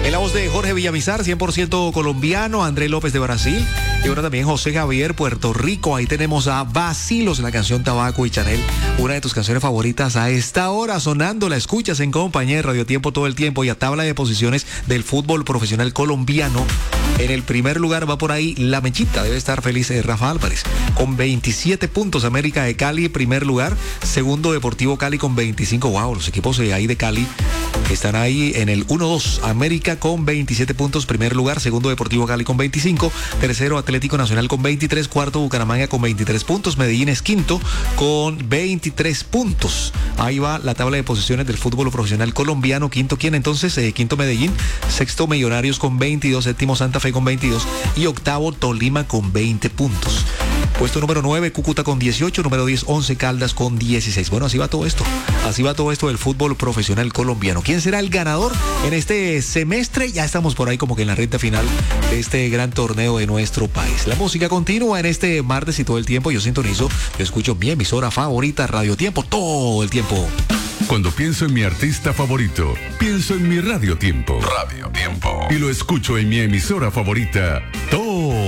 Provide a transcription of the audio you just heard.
En la voz de Jorge Villamizar, 100% colombiano, André López de Brasil y ahora también José Javier, Puerto Rico. Ahí tenemos a Vacilos, la canción Tabaco y Chanel, una de tus canciones favoritas a esta hora sonando. La escuchas en compañía de Radio Tiempo todo el tiempo y a tabla de posiciones del fútbol profesional colombiano. En el primer lugar va por ahí la mechita, debe estar feliz Rafa Álvarez, con 27 puntos. América de Cali, primer lugar. Segundo, Deportivo Cali con 25. Wow, los equipos ahí de Cali están ahí en el 1-2. América con 27 puntos, primer lugar. Segundo, Deportivo Cali con 25. Tercero, Atlético Nacional con 23. Cuarto, Bucaramanga con 23 puntos. Medellín es quinto con 23 puntos. Ahí va la tabla de posiciones del fútbol profesional colombiano. Quinto, ¿quién entonces? Quinto, Medellín. Sexto, Millonarios con 22. Séptimo, Santa Fe con 22. Y octavo, Tolima con 20 puntos. Puesto número 9, Cúcuta con 18. Número 10, 11 Caldas con 16. Bueno, así va todo esto. Así va todo esto del fútbol profesional colombiano. ¿Quién será el ganador en este semestre? Ya estamos por ahí como que en la recta final de este gran torneo de nuestro país. La música continúa en este martes y todo el tiempo. Yo sintonizo, yo escucho mi emisora favorita, Radio Tiempo, todo el tiempo. Cuando pienso en mi artista favorito, pienso en mi Radio Tiempo. Radio Tiempo. Y lo escucho en mi emisora favorita, todo